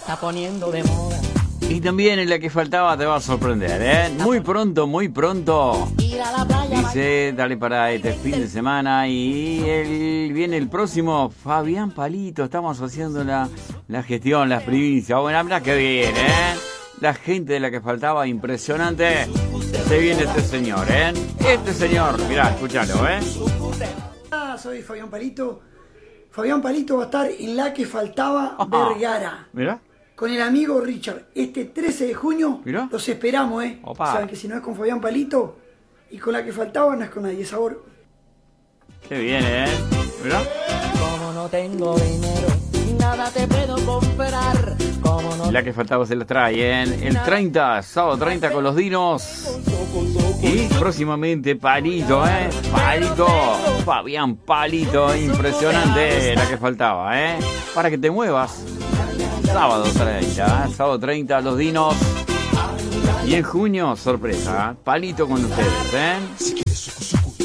está poniendo de moda. Y también en la que faltaba te va a sorprender, ¿eh? Muy pronto, Ir a la playa. dice, dale para este fin de semana. Y viene el próximo, Fabián Palito. Estamos haciendo la gestión, las primicias. Bueno, mirá que viene, ¿eh? La gente de la que faltaba, impresionante. Se viene este señor, ¿eh? Este señor, mirá, escúchalo, ¿eh? Soy Fabián Palito. Fabián Palito va a estar en la que faltaba Vergara. Mirá. Con el amigo Richard. Este 13 de junio Mirá. los esperamos, ¿eh? Opa. Saben que si no es con Fabián Palito y con la que faltaba no es con nadie. Sabor. Qué viene, ¿eh? Mirá. Como no tengo dinero, nada te puedo comprar. Como no La que faltaba se la trae, ¿eh? El 30, sábado 30 con los Dinos. Y próximamente Palito, ¿eh? Palito, Fabián Palito, impresionante la que faltaba, ¿eh? Para que te muevas. Sábado 30, ¿eh? Sábado 30, los Dinos. Y en junio, sorpresa, ¿eh? Palito con ustedes, ¿eh?